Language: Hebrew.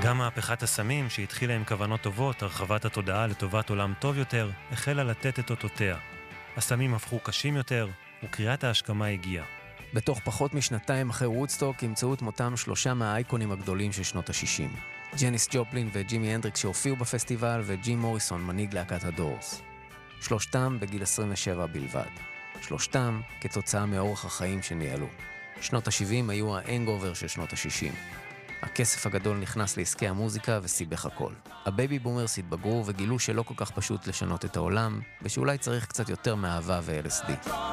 גם מהפכת הסמים, שהתחילה עם כוונות טובות, הרחבת התודעה לטובת עולם טוב יותר, החלה לתת את אותותיה. הסמים הפכו קשים יותר, וקריאת ההשכמה הגיעה. בתוך פחות משנתיים אחרי וודסטוק ימצאו את מותם 3 מהאייקונים הגדולים של שנות ה-60. ג'ניס ג'ופלין וג'ימי הנדריקס שהופיעו בפסטיבל, וג'ים מוריסון, מנהיג להקת הדורס. 3 בגיל 27 בלבד. 3 כתוצאה מאורח החיים שניהלו. שנות ה-70 היו האנגובר של שנות ה-60. הכסף הגדול נכנס לעסקי המוזיקה וסיבך הכל. הבייבי בומרס התבגרו וגילו שלא כל כך פשוט לשנות את העולם, ושאולי צריך קצת יותר מאהבה ו-LSD.